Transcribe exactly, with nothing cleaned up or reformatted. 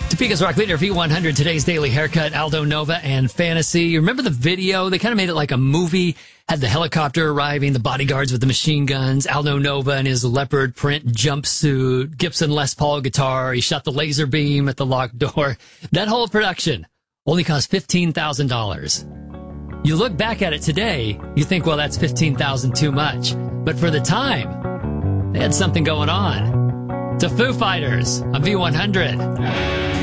Topeka's Rock Leader V one hundred, today's daily haircut, Aldo Nova and Fantasy. You remember the video? They kind of made it like a movie, had the helicopter arriving, the bodyguards with the machine guns, Aldo Nova in his leopard print jumpsuit, Gibson Les Paul guitar. He shot the laser beam at the locked door. That whole production only cost fifteen thousand dollars. You look back at it today, you think, well, that's fifteen thousand dollars too much. But for the time, they had something going on. To Foo Fighters on V one hundred.